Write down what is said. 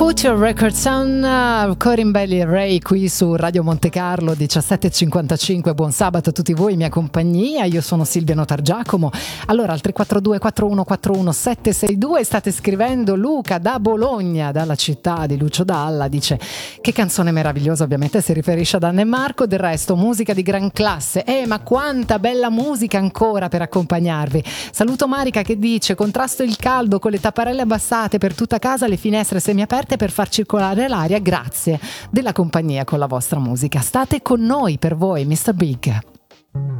Future Record Sound, Corin Belli e Ray qui su Radio Monte Carlo 17:55. Buon sabato a tutti voi in mia compagnia, io sono Silvia Notargiacomo. Allora al 342 4141 762 state scrivendo. Luca da Bologna, dalla città di Lucio Dalla, dice: che canzone meravigliosa, ovviamente si riferisce ad Anna e Marco. Del resto musica di gran classe, ma quanta bella musica ancora per accompagnarvi. Saluto Marica che dice: contrasto il caldo con le tapparelle abbassate per tutta casa, le finestre semiaperte per far circolare l'aria. Grazie della compagnia con la vostra musica. State con noi, per voi Mr. Big.